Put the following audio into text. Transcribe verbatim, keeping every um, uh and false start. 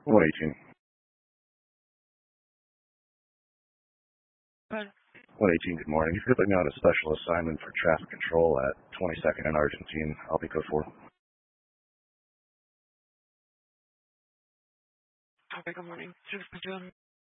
one eighteen. Good. one eighteen, good morning. If you could put me on a special assignment for traffic control at twenty-second and Argentine, I'll be code four. Okay, good morning. Should we put you on